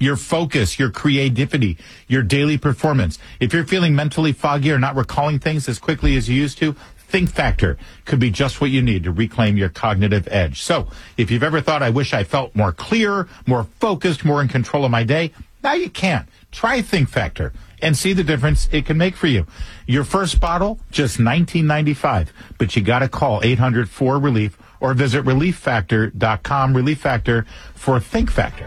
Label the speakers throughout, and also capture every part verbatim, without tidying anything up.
Speaker 1: your focus, your creativity, your daily performance. If you're feeling mentally foggy or not recalling things as quickly as you used to, Think Factor could be just what you need to reclaim your cognitive edge. So if you've ever thought, I wish I felt more clear, more focused, more in control of my day, now you can. Try Think Factor and see the difference it can make for you. Your first bottle, just nineteen ninety-five, but you got to call eight hundred four relief or visit relief factor dot com, Relief Factor for Think Factor.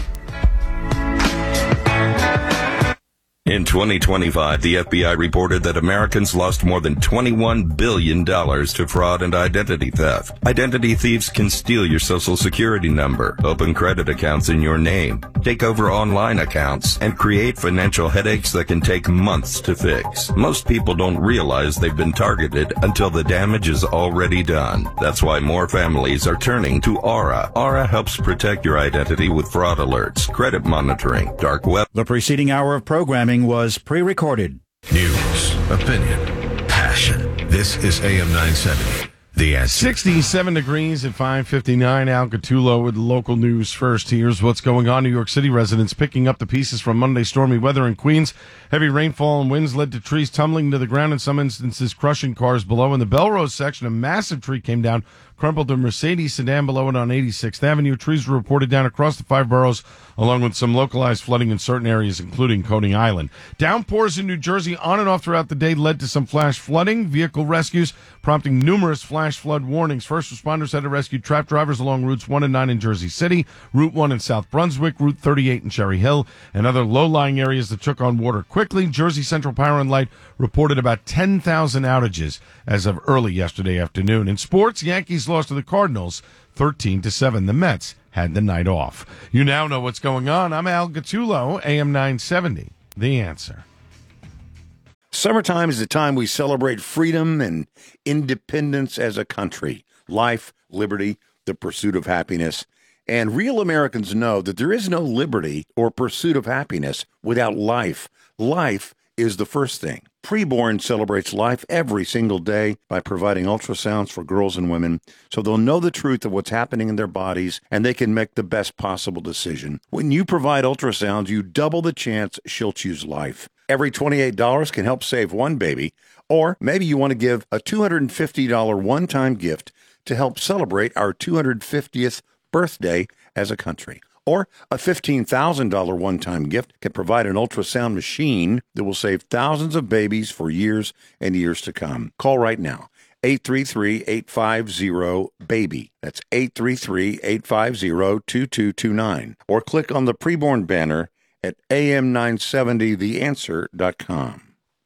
Speaker 2: In twenty twenty-five, the F B I reported that Americans lost more than twenty-one billion dollars to fraud and identity theft. Identity thieves can steal your social security number, open credit accounts in your name, take over online accounts, and create financial headaches that can take months to fix. Most people don't realize they've been targeted until the damage is already done. That's why more families are turning to Aura. Aura helps protect your identity with fraud alerts, credit monitoring, dark web.
Speaker 3: The preceding hour of programming was pre-recorded.
Speaker 4: News, opinion, passion. This is A M nine seventy. The Answer.
Speaker 5: sixty-seven degrees at five fifty-nine. Al Catullo with local news first. Here's what's going on. New York City residents picking up the pieces from Monday's stormy weather in Queens. Heavy rainfall and winds led to trees tumbling to the ground, in some instances crushing cars below. In the Belrose section, a massive tree came down, crumpled a Mercedes sedan below it on eighty-sixth Avenue. Trees were reported down across the five boroughs, along with some localized flooding in certain areas, including Coney Island. Downpours in New Jersey on and off throughout the day led to some flash flooding, vehicle rescues, prompting numerous flash flood warnings. First responders had to rescue trapped drivers along routes one and nine in Jersey City, Route one in South Brunswick, Route thirty-eight in Cherry Hill, and other low-lying areas that took on water quickly. Jersey Central Power and Light reported about ten thousand outages as of early yesterday afternoon. In sports, Yankees lost to the Cardinals thirteen to seven. The Mets had the night off. You now know what's going on. I'm Al Gattulo, A M nine seventy. The Answer.
Speaker 6: Summertime is the time we celebrate freedom and independence as a country. Life, liberty, the pursuit of happiness. And real Americans know that there is no liberty or pursuit of happiness without life. Life is the first thing. Preborn celebrates life every single day by providing ultrasounds for girls and women so they'll know the truth of what's happening in their bodies and they can make the best possible decision. When you provide ultrasounds, you double the chance she'll choose life. Every twenty-eight dollars can help save one baby, or maybe you want to give a two hundred fifty dollars one-time gift to help celebrate our two hundred fiftieth birthday as a country. Or a fifteen thousand dollars one-time gift can provide an ultrasound machine that will save thousands of babies for years and years to come. Call right now, eight three three, eight five zero, BABY. That's eight three three, eight five zero, two two two nine. Or click on the preborn banner at A M nine seventy the answer dot com.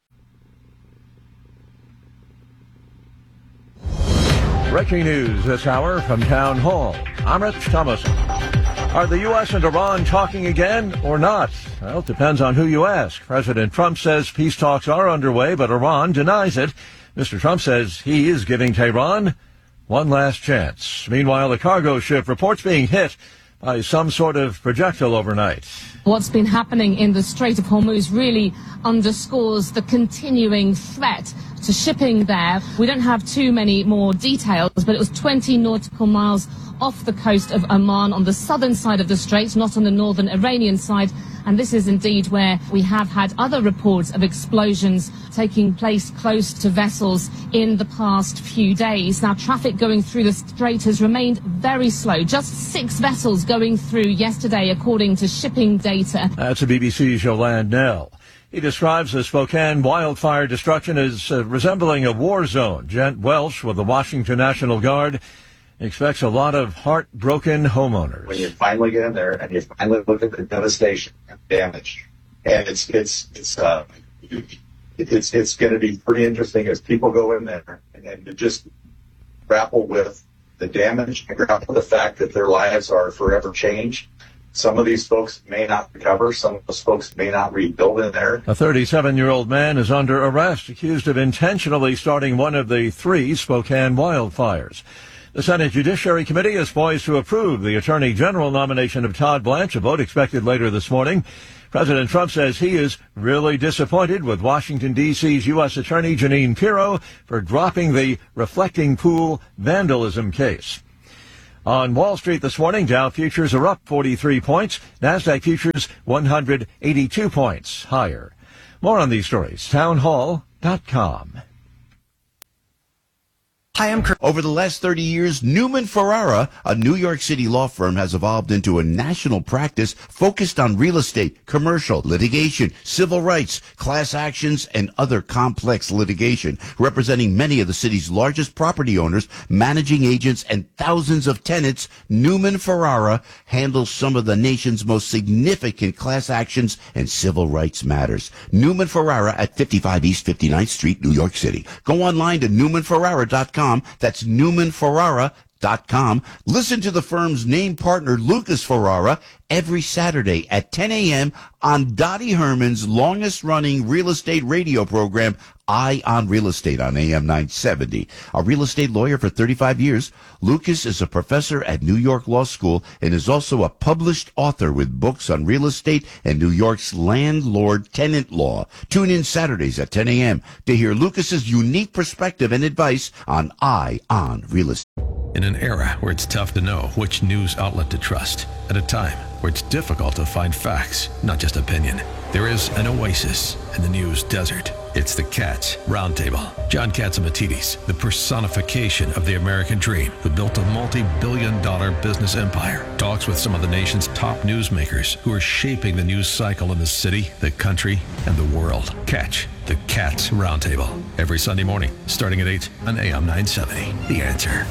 Speaker 7: Breaking news this hour from Town Hall. I'm Rich Thomas. Are the U S and Iran talking again or not? Well, it depends on who you ask. President Trump says peace talks are underway, but Iran denies it. Mister Trump says he is giving Tehran one last chance. Meanwhile, the cargo ship reports being hit by some sort of projectile overnight.
Speaker 8: What's been happening in the Strait of Hormuz really underscores the continuing threat to shipping there. We don't have too many more details, but it was twenty nautical miles off the coast of Oman on the southern side of the strait, not on the northern Iranian side. And this is indeed where we have had other reports of explosions taking place close to vessels in the past few days. Now, traffic going through the strait has remained very slow. Just six vessels going through yesterday, according to shipping data.
Speaker 7: That's a B B C's Yolande Nell. He describes the Spokane wildfire destruction as uh, resembling a war zone. Jen Welsh with the Washington National Guard expects a lot of heartbroken homeowners.
Speaker 9: When you finally get in there and you finally look at the devastation and damage, and it's it's it's uh, it's it's going to be pretty interesting as people go in there and, and to just grapple with the damage and grapple with the fact that their lives are forever changed. Some of these folks may not recover. Some of those folks may not rebuild in there.
Speaker 7: A thirty-seven-year-old man is under arrest, accused of intentionally starting one of the three Spokane wildfires. The Senate Judiciary Committee is poised to approve the Attorney General nomination of Todd Blanche, a vote expected later this morning. President Trump says he is really disappointed with Washington, D C's U S Attorney Jeanine Pirro for dropping the reflecting pool vandalism case. On Wall Street this morning, Dow futures are up forty-three points. NASDAQ futures one hundred eighty-two points higher. More on these stories, town hall dot com.
Speaker 10: Hi, I'm Kurt. Over the last thirty years, Newman Ferrara, a New York City law firm, has evolved into a national practice focused on real estate, commercial, litigation, civil rights, class actions, and other complex litigation, representing many of the city's largest property owners, managing agents, and thousands of tenants. Newman Ferrara handles some of the nation's most significant class actions and civil rights matters. Newman Ferrara at fifty-five East fifty-ninth Street, New York City. Go online to newman ferrara dot com. That's newman ferrara dot com. Listen to the firm's name partner, Lucas Ferrara, every Saturday at ten a.m. on Dottie Herman's longest-running real estate radio program, Eye on Real Estate, on A M nine seventy. A real estate lawyer for thirty-five years, Lucas is a professor at New York Law School and is also a published author with books on real estate and New York's landlord-tenant law. Tune in Saturdays at ten a.m. to hear Lucas's unique perspective and advice on Eye on Real Estate.
Speaker 4: In an era where it's tough to know which news outlet to trust, at a time where it's difficult to find facts, not just opinion, there is an oasis in the news desert. It's the Katz Roundtable. John Catsimatidis, the personification of the American dream, who built a multi-billion dollar business empire, talks with some of the nation's top newsmakers who are shaping the news cycle in the city, the country, and the world. Catch the Katz Roundtable every Sunday morning, starting at eight on A M nine seventy. The Answer.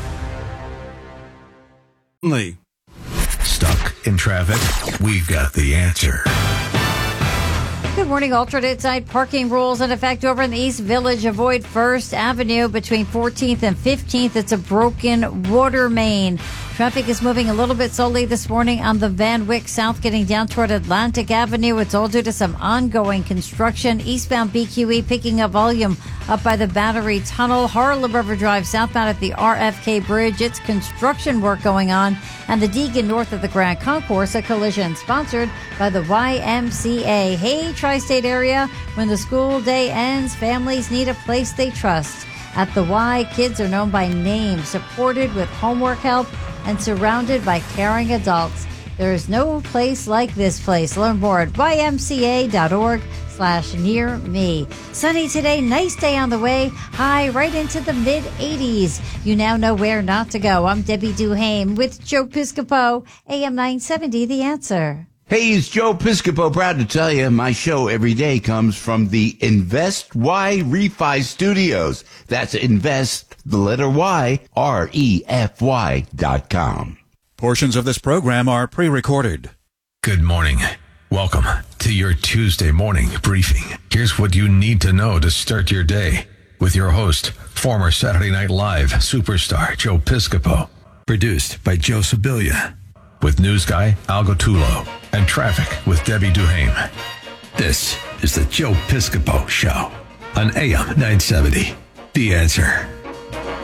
Speaker 3: Lee.
Speaker 4: Stuck in traffic? We've got the answer.
Speaker 11: Good morning. Alternate side parking rules in effect over in the East Village. Avoid First Avenue between fourteenth and fifteenth. It's a broken water main. Traffic is moving a little bit slowly this morning on the Van Wyck South getting down toward Atlantic Avenue. It's all due to some ongoing construction. Eastbound B Q E picking up volume up by the Battery Tunnel. Harlem River Drive southbound at the R F K Bridge. It's construction work going on. And the Deegan north of the Grand Concourse, a collision sponsored by the Y M C A. Hey, tri-state area, when the school day ends, families need a place they trust. At the Y, kids are known by name, supported with homework help, and surrounded by caring adults. There is no place like this place. Learn more at y m c a dot org slash near me. Sunny today, nice day on the way. High right into the mid eighties. You now know where not to go. I'm Debbie Duhame with Joe Piscopo, A M nine seventy, The Answer.
Speaker 10: Hey, it's Joe Piscopo. Proud to tell you my show every day comes from the Invest Y Refi Studios. That's Invest, the letter Y, R E F Y dot com.
Speaker 3: Portions of this program are pre-recorded.
Speaker 4: Good morning. Welcome to your Tuesday morning briefing. Here's what you need to know to start your day with your host, former Saturday Night Live superstar Joe Piscopo. Produced by Joe Sibilia. With news guy Al Gottulo and traffic with Debbie Duhame. This is the Joe Piscopo Show on A M nine seventy. The Answer.